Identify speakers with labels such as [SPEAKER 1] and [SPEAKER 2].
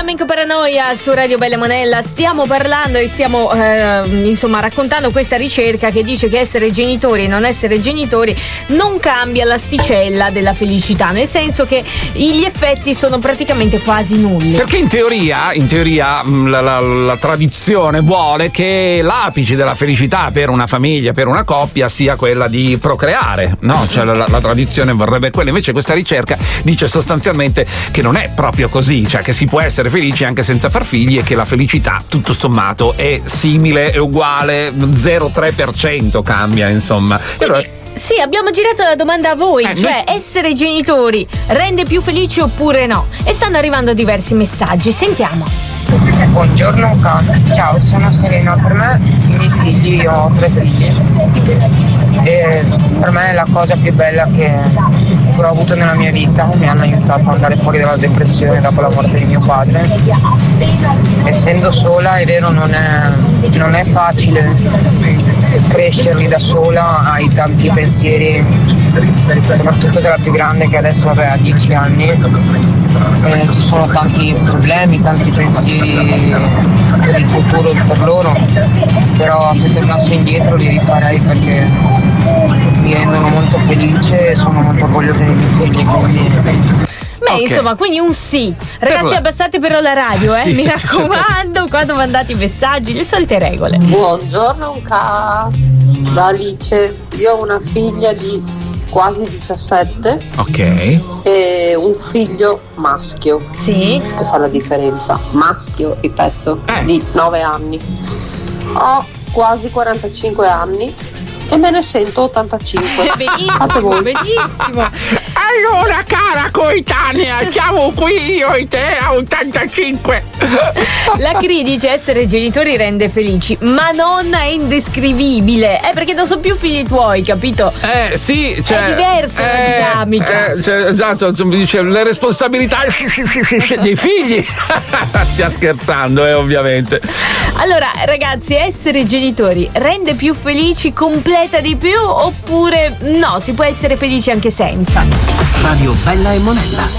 [SPEAKER 1] Incoming Paranoia su Radio Bella Monella. Stiamo parlando e stiamo raccontando questa ricerca che dice che essere genitori e non essere genitori non cambia l'asticella della felicità, nel senso che gli effetti sono praticamente quasi nulli.
[SPEAKER 2] Perché in teoria la tradizione vuole che l'apice della felicità per una famiglia, per una coppia, sia quella di procreare, no? Cioè la tradizione vorrebbe quella. Invece questa ricerca dice sostanzialmente che non è proprio così, cioè che si può essere felici anche senza far figli e che la felicità tutto sommato è simile, è uguale, 0,3% cambia, insomma. Allora,
[SPEAKER 1] sì, abbiamo girato la domanda a voi, cioè essere genitori rende più felici oppure no? E stanno arrivando diversi messaggi, sentiamo.
[SPEAKER 3] Buongiorno, ciao, sono Serena. Per me, i miei figli, io ho 3 figli e per me è la cosa più bella che ho avuto nella mia vita. Mi hanno aiutato ad andare fuori dalla depressione dopo la morte di mio padre. Essendo sola, è vero, non è facile crescerli da sola, hai tanti pensieri, soprattutto della più grande che adesso ha 10 anni. Ci sono tanti problemi, tanti pensieri per il futuro per loro, però se tornassi indietro li rifarei perché mi rendono molto felice e sono molto orgogliosa dei miei figli.
[SPEAKER 1] Beh, insomma, quindi un sì. Ragazzi, abbassate però la radio,
[SPEAKER 2] sì,
[SPEAKER 1] mi raccomando, quando mandate i messaggi, le solite regole.
[SPEAKER 4] Buongiorno, da Alice. Io ho una figlia di quasi 17.
[SPEAKER 2] Ok.
[SPEAKER 4] E un figlio maschio.
[SPEAKER 1] Sì.
[SPEAKER 4] Che fa la differenza. Maschio, ripeto, di 9 anni. Ho quasi 45 anni e me ne sento 85.
[SPEAKER 1] Benissimo, benissimo.
[SPEAKER 2] Allora, cara coetanea, siamo qui io e te a 85.
[SPEAKER 1] La Cri dice essere genitori rende felici, ma non è indescrivibile. Perché non sono più figli tuoi, capito?
[SPEAKER 2] Sì, cioè,
[SPEAKER 1] è diversa la dinamica.
[SPEAKER 2] Esatto, dice le responsabilità dei figli. Stia scherzando, ovviamente.
[SPEAKER 1] Allora, ragazzi, essere genitori rende più felici, completa di più, oppure no, si può essere felici anche senza?
[SPEAKER 5] Radio Bella e Monella.